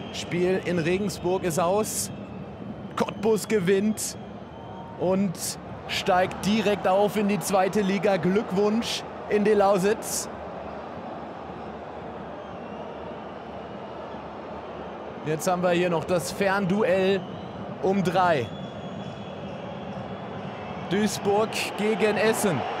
Spiel in Regensburg ist aus. Cottbus gewinnt und steigt direkt auf in die zweite Liga. Glückwunsch in die Lausitz. Jetzt haben wir hier noch das Fernduell um 3. Duisburg gegen Essen.